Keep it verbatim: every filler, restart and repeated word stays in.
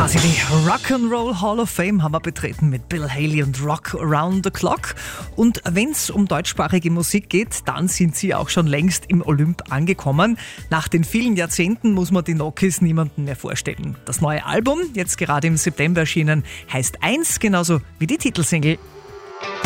Quasi die Rock'n'Roll Hall of Fame haben wir betreten mit Bill Haley und Rock Around the Clock. Und wenn es um deutschsprachige Musik geht, dann sind sie auch schon längst im Olymp angekommen. Nach den vielen Jahrzehnten muss man die Nokis niemandem mehr vorstellen. Das neue Album, jetzt gerade im September erschienen, heißt eins, genauso wie die Titelsingle.